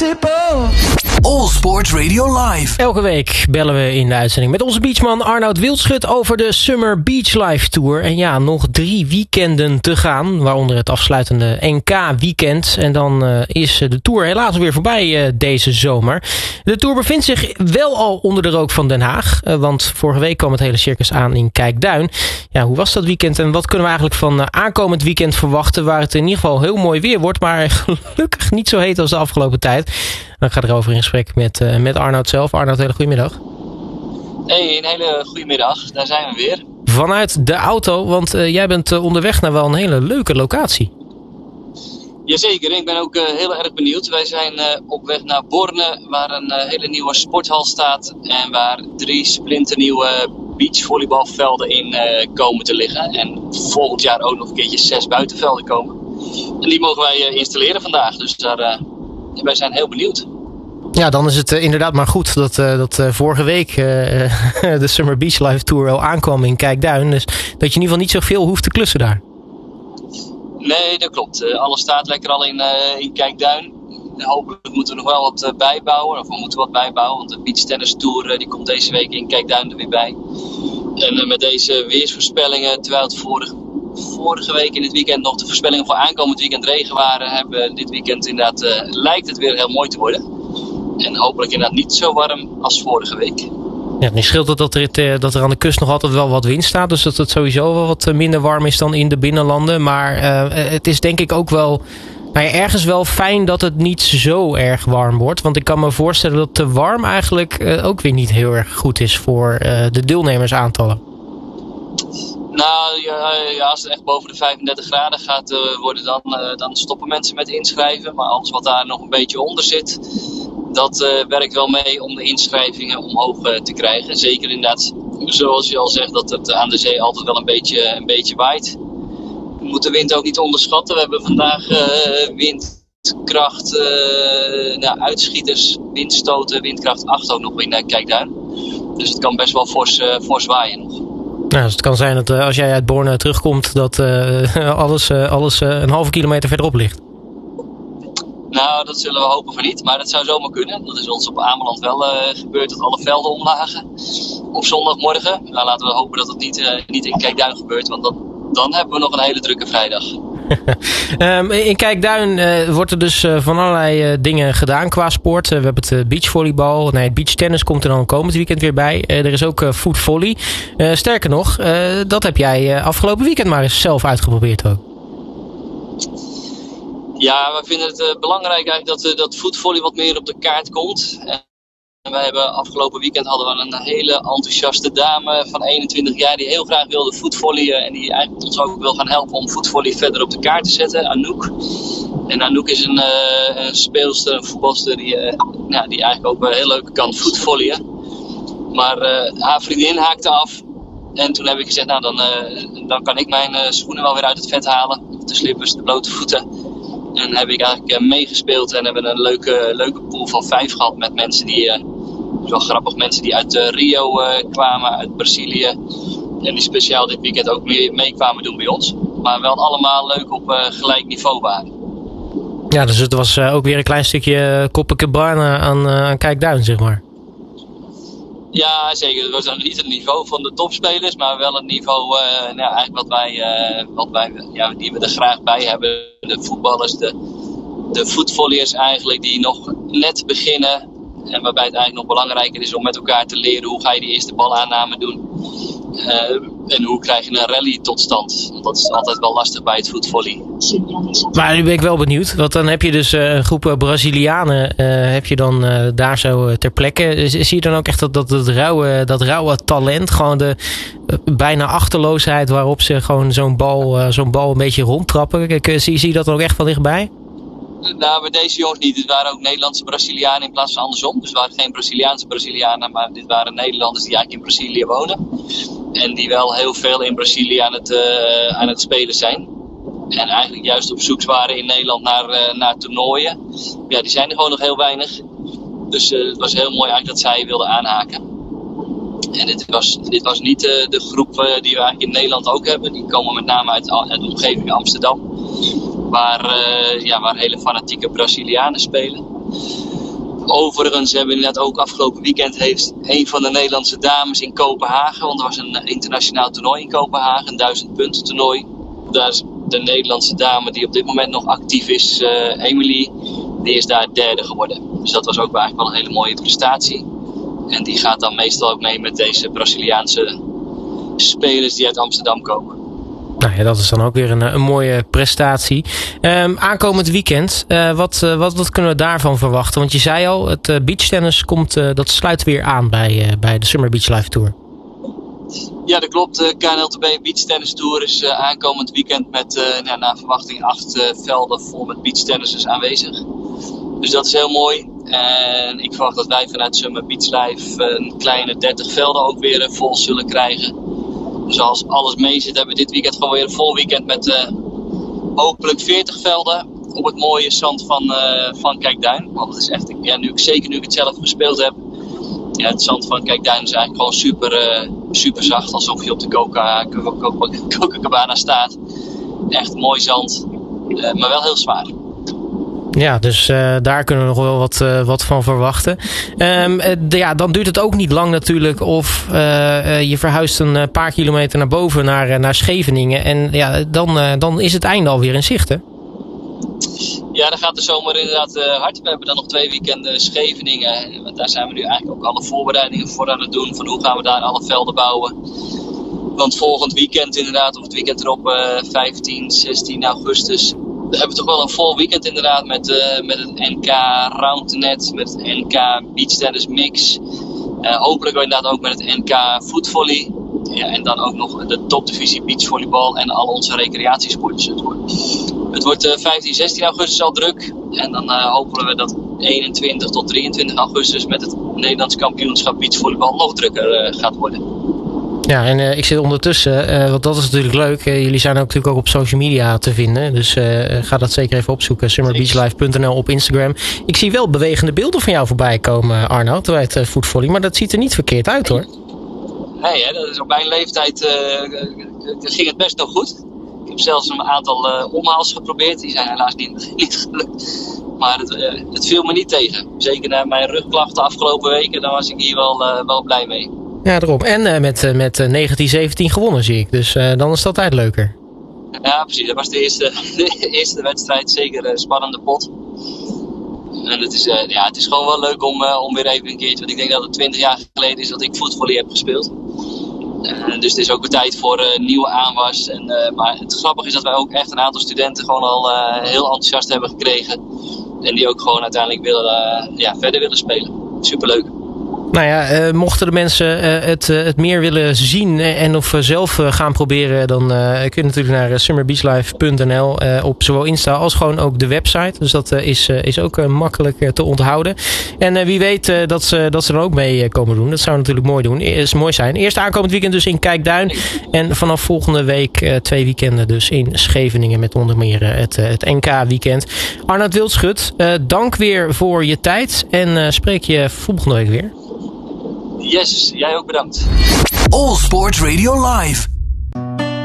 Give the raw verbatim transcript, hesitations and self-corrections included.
Invincible. All Sport Radio Live. Elke week bellen we in de uitzending met onze beachman Arnoud Wildschut over de Summer Beach Life Tour. En ja, nog drie weekenden te gaan, waaronder het afsluitende N K-weekend. En dan uh, is de Tour helaas weer voorbij uh, deze zomer. De Tour bevindt zich wel al onder de rook van Den Haag. Uh, want vorige week kwam het hele circus aan in Kijkduin. Ja, hoe was dat weekend en wat kunnen we eigenlijk van uh, aankomend weekend verwachten? Waar het in ieder geval heel mooi weer wordt, maar gelukkig niet zo heet als de afgelopen tijd. Dan ga ik erover in gesprek met, uh, met Arnoud zelf. Arnoud, hele goedemiddag. Hey, een hele goedemiddag. Daar zijn we weer. Vanuit de auto, want uh, jij bent uh, onderweg naar wel een hele leuke locatie. Jazeker, ik ben ook uh, heel erg benieuwd. Wij zijn uh, op weg naar Borne, waar een uh, hele nieuwe sporthal staat. En waar drie splinternieuwe beachvolleybalvelden in uh, komen te liggen. En volgend jaar ook nog een keertje zes buitenvelden komen. En die mogen wij uh, installeren vandaag, dus daar... Uh, wij zijn heel benieuwd. Ja, dan is het uh, inderdaad maar goed dat, uh, dat uh, vorige week uh, de Summer Beach Life Tour al aankwam in Kijkduin. Dus dat je in ieder geval niet zoveel hoeft te klussen daar. Nee, dat klopt. Uh, alles staat lekker al in, uh, in Kijkduin. Uh, hopelijk moeten we nog wel wat uh, bijbouwen. Of we moeten wat bijbouwen, want de Beach Tennis Tour uh, die komt deze week in Kijkduin er weer bij. En uh, met deze weersvoorspellingen, terwijl het vorige, vorige week in het weekend nog de voorspellingen voor aankomend weekend regen waren, hebben we dit weekend inderdaad, uh, lijkt het weer heel mooi te worden. En hopelijk inderdaad niet zo warm als vorige week. Ja, nu scheelt het dat er, dat er aan de kust nog altijd wel wat wind staat. Dus dat het sowieso wel wat minder warm is dan in de binnenlanden. Maar uh, het is denk ik ook wel nou ja, ergens wel fijn dat het niet zo erg warm wordt. Want ik kan me voorstellen dat te warm eigenlijk uh, ook weer niet heel erg goed is voor uh, de deelnemersaantallen. Nou ja, ja, als het echt boven de vijfendertig graden gaat uh, worden, dan, uh, dan stoppen mensen met inschrijven. Maar alles wat daar nog een beetje onder zit, dat uh, werkt wel mee om de inschrijvingen omhoog uh, te krijgen. Zeker inderdaad, zoals je al zegt, dat het aan de zee altijd wel een beetje, een beetje waait. We moeten de wind ook niet onderschatten. We hebben vandaag uh, windkracht, uh, nou, uitschieters, windstoten, windkracht acht ook nog in uh, Kijkduin. Dus het kan best wel fors, uh, fors waaien nog. Nou, dus het kan zijn dat uh, als jij uit Borne terugkomt, dat uh, alles, uh, alles uh, een halve kilometer verderop ligt. Nou, dat zullen we hopen van niet, maar dat zou zomaar kunnen. Dat is ons op Ameland wel uh, gebeurd, dat alle velden omlagen op zondagmorgen. Nou, laten we hopen dat het niet, uh, niet in Kijkduin gebeurt, want dat, dan hebben we nog een hele drukke vrijdag. um, in Kijkduin uh, wordt er dus uh, van allerlei uh, dingen gedaan qua sport. Uh, we hebben het uh, beachvolleybal, nee, het beachtennis komt er dan komend weekend weer bij. Uh, er is ook uh, footvolley. Uh, sterker nog, uh, dat heb jij uh, afgelopen weekend maar eens zelf uitgeprobeerd ook. Ja, we vinden het uh, belangrijk eigenlijk dat, uh, dat footvolley wat meer op de kaart komt. En wij hebben afgelopen weekend hadden we een hele enthousiaste dame van eenentwintig jaar die heel graag wilde footvolleyen. En die eigenlijk ons ook wil gaan helpen om footvolley verder op de kaart te zetten, Anouk. En Anouk is een, uh, een speelster, een voetbalster die, uh, ja, die eigenlijk ook uh, heel leuk kan footvolleyen. Maar uh, haar vriendin haakte af. En toen heb ik gezegd, nou dan, uh, dan kan ik mijn uh, schoenen wel weer uit het vet halen. De slippers, de blote voeten. En heb ik eigenlijk uh, meegespeeld en hebben een leuke, leuke pool van vijf gehad met mensen die, uh, wel grappig, mensen die uit uh, Rio uh, kwamen, uit Brazilië. En die speciaal dit weekend ook mee, mee kwamen doen bij ons. Maar wel allemaal leuk op uh, gelijk niveau waren. Ja, dus het was uh, ook weer een klein stukje Copacabana aan, uh, aan Kijkduin, zeg maar. Ja, zeker. Het was dan niet het niveau van de topspelers, maar wel het niveau uh, nou, eigenlijk wat wij, uh, wat wij ja, die we er graag bij hebben. De voetballers, de, de voetvolleyers eigenlijk, die nog net beginnen. En waarbij het eigenlijk nog belangrijker is om met elkaar te leren hoe ga je die eerste balaanname doen. Uh, en hoe krijg je een rally tot stand. Want dat is altijd wel lastig bij het voetvolley. Maar nu ben ik wel benieuwd. Want dan heb je dus uh, een groep Brazilianen uh, heb je dan uh, daar zo uh, ter plekke. Zie je dan ook echt dat, dat, dat, rauwe, dat rauwe talent. Gewoon de uh, bijna achterloosheid waarop ze gewoon zo'n bal, uh, zo'n bal een beetje rondtrappen. Kijk, uh, zie, zie je dat dan ook echt van dichtbij? Nou, bij deze jongens niet. Het waren ook Nederlandse Brazilianen in plaats van andersom. Dus het waren geen Braziliaanse Brazilianen, maar dit waren Nederlanders die eigenlijk in Brazilië wonen. En die wel heel veel in Brazilië aan het, uh, aan het spelen zijn. En eigenlijk juist op zoek waren in Nederland naar, uh, naar toernooien. Ja, die zijn er gewoon nog heel weinig. Dus uh, het was heel mooi eigenlijk dat zij wilden aanhaken. En dit was, dit was niet uh, de groep uh, die we eigenlijk in Nederland ook hebben. Die komen met name uit, uit de omgeving Amsterdam. Waar, uh, ja, waar hele fanatieke Brazilianen spelen. Overigens hebben we inderdaad ook afgelopen weekend heeft een van de Nederlandse dames in Kopenhagen, want er was een internationaal toernooi in Kopenhagen, een duizend punten toernooi. Daar is de Nederlandse dame die op dit moment nog actief is, uh, Emily, die is daar derde geworden. Dus dat was ook eigenlijk wel een hele mooie prestatie. En die gaat dan meestal ook mee met deze Braziliaanse spelers die uit Amsterdam komen. Nou ja, dat is dan ook weer een, een mooie prestatie. Um, aankomend weekend, uh, wat, uh, wat, wat kunnen we daarvan verwachten? Want je zei al, het uh, beachtennis komt, uh, dat sluit weer aan bij, uh, bij de Summer Beach Live Tour. Ja, dat klopt. De K N L T B Beach Tennis Tour is uh, aankomend weekend met uh, nou, naar verwachting acht uh, velden vol met beachtennissers aanwezig. Dus dat is heel mooi. En ik verwacht dat wij vanuit Summer Beach Live een kleine dertig velden ook weer uh, vol zullen krijgen. Dus als alles mee zit, hebben we dit weekend gewoon weer een vol weekend met uh, hopelijk veertig velden op het mooie zand van, uh, van Kijkduin. Want het is echt, ja, nu ik, zeker nu ik het zelf gespeeld heb, ja, het zand van Kijkduin is eigenlijk gewoon super, uh, super zacht. Alsof je op de Coca, Coca, Copacabana staat. Echt mooi zand, uh, maar wel heel zwaar. Ja, dus uh, daar kunnen we nog wel wat, uh, wat van verwachten. Um, uh, de, ja, dan duurt het ook niet lang natuurlijk of uh, uh, je verhuist een paar kilometer naar boven naar, uh, naar Scheveningen. En ja, dan, uh, dan is het einde alweer in zicht, hè? Ja, dan gaat de zomer inderdaad uh, hard. We hebben dan nog twee weekenden Scheveningen. Want daar zijn we nu eigenlijk ook alle voorbereidingen voor aan het doen. Van hoe gaan we daar alle velden bouwen. Want volgend weekend inderdaad, of het weekend erop, uh, vijftien, zestien augustus... We hebben toch wel een vol weekend inderdaad met, uh, met het N K Roundnet, met het N K Beach Tennis Mix. Uh, hopelijk inderdaad ook met het N K Footvolley. Ja, en dan ook nog de topdivisie beachvolleybal en al onze recreatiesporters. Het wordt, het wordt uh, vijftien, zestien augustus al druk. En dan uh, hopen we dat eenentwintig tot drieëntwintig augustus met het Nederlands kampioenschap beachvolleybal nog drukker uh, gaat worden. Ja, en uh, ik zit ondertussen, uh, want dat is natuurlijk leuk. Uh, jullie zijn ook natuurlijk ook op social media te vinden. Dus uh, ga dat zeker even opzoeken. summer beach live punt n l op Instagram. Ik zie wel bewegende beelden van jou voorbij komen, Arnoud, bij het uh, footvolley. Maar dat ziet er niet verkeerd uit, hoor. Nee, hè, dat is op mijn leeftijd uh, ging het best nog goed. Ik heb zelfs een aantal uh, omhaals geprobeerd. Die zijn helaas niet, niet gelukt. Maar het, uh, het viel me niet tegen. Zeker na mijn rugklachten afgelopen weken. Dan was ik hier wel, uh, wel blij mee. Ja, daarom. En uh, met, uh, met uh, negentien zeventien gewonnen, zie ik. Dus uh, dan is het altijd leuker. Ja, precies. Dat was de eerste, de eerste wedstrijd. Zeker een spannende pot. En het is, uh, ja, het is gewoon wel leuk om, uh, om weer even een keertje... Want ik denk dat het twintig jaar geleden is dat ik footvolley heb gespeeld. Uh, dus het is ook weer tijd voor uh, nieuwe aanwas. En, uh, maar het grappige is dat wij ook echt een aantal studenten gewoon al uh, heel enthousiast hebben gekregen. En die ook gewoon uiteindelijk willen, uh, ja, verder willen spelen. Superleuk. Nou ja, uh, mochten de mensen uh, het, uh, het meer willen zien en of uh, zelf uh, gaan proberen, dan uh, kun je natuurlijk naar uh, summer beach live punt n l uh, op zowel Insta als gewoon ook de website. Dus dat uh, is, uh, is ook uh, makkelijk uh, te onthouden. En uh, wie weet uh, dat, ze, dat ze er ook mee uh, komen doen. Dat zou natuurlijk mooi, doen. Is mooi zijn. Eerst aankomend weekend dus in Kijkduin. En vanaf volgende week uh, twee weekenden dus in Scheveningen met onder meer uh, het, uh, het N K weekend. Arnoud Wildschut, uh, dank weer voor je tijd. En uh, spreek je volgende week weer. Yes, jij ook bedankt. All Sports Radio Live.